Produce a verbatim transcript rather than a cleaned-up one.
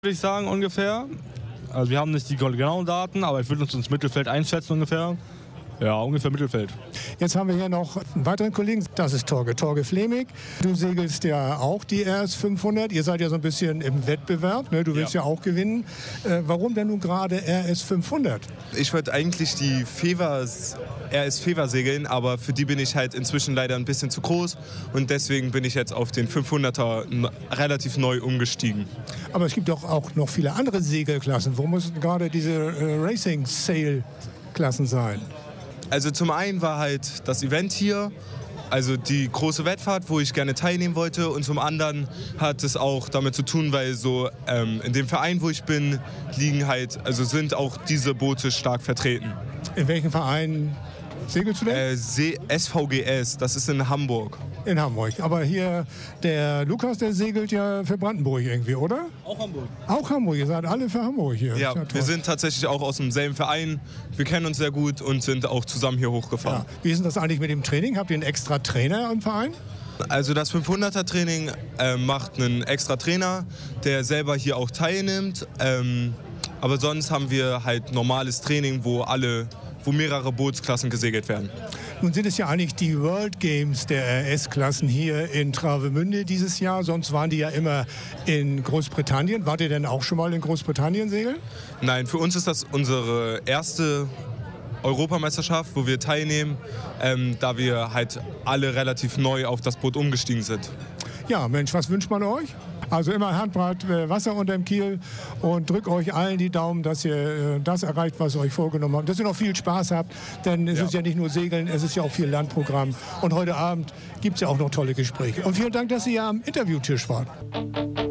würde ich sagen, ungefähr. Also wir haben nicht die genauen Daten, aber ich würde uns ins Mittelfeld einschätzen ungefähr. Ja, ungefähr Mittelfeld. Jetzt haben wir hier noch einen weiteren Kollegen, das ist Torge, Torge Fleming. Du segelst ja auch die R S fünfhundert, ihr seid ja so ein bisschen im Wettbewerb, ne? Du willst ja. ja auch gewinnen. Äh, warum denn nun gerade R S fünfhundert? Ich würde eigentlich die Fevers, R S Fever segeln, aber für die bin ich halt inzwischen leider ein bisschen zu groß und deswegen bin ich jetzt auf den fünfhunderter relativ neu umgestiegen. Aber es gibt doch auch noch viele andere Segelklassen. Warum müssen gerade diese äh, Racing-Sail-Klassen sein? Also zum einen war halt das Event hier, also die große Wettfahrt, wo ich gerne teilnehmen wollte. Und zum anderen hat es auch damit zu tun, weil so ähm, in dem Verein, wo ich bin, liegen halt, also sind auch diese Boote stark vertreten. In welchem Verein segelst du denn? Äh, S V G S, das ist in Hamburg. In Hamburg. Aber hier, der Lukas, der segelt ja für Brandenburg irgendwie, oder? Auch Hamburg. Auch Hamburg, ihr seid alle für Hamburg hier. Ja, ja wir sind tatsächlich auch aus demselben Verein. Wir kennen uns sehr gut und sind auch zusammen hier hochgefahren. Ja. Wie ist denn das eigentlich mit dem Training? Habt ihr einen extra Trainer im Verein? Also das fünfhunderter Training äh, macht einen extra Trainer, der selber hier auch teilnimmt. Ähm, aber sonst haben wir halt normales Training, wo alle wo mehrere Bootsklassen gesegelt werden. Nun sind es ja eigentlich die World Games der R S-Klassen hier in Travemünde dieses Jahr. Sonst waren die ja immer in Großbritannien. Wart ihr denn auch schon mal in Großbritannien segeln? Nein, für uns ist das unsere erste Europameisterschaft, wo wir teilnehmen, ähm, da wir halt alle relativ neu auf das Boot umgestiegen sind. Ja, Mensch, was wünscht man euch? Also immer Handbreit Wasser unter dem Kiel und drückt euch allen die Daumen, dass ihr äh, das erreicht, was ihr euch vorgenommen habt. Dass ihr noch viel Spaß habt, denn es ja. ist ja nicht nur Segeln, es ist ja auch viel Landprogramm. Und heute Abend gibt es ja auch noch tolle Gespräche. Und vielen Dank, dass ihr am Interviewtisch wart.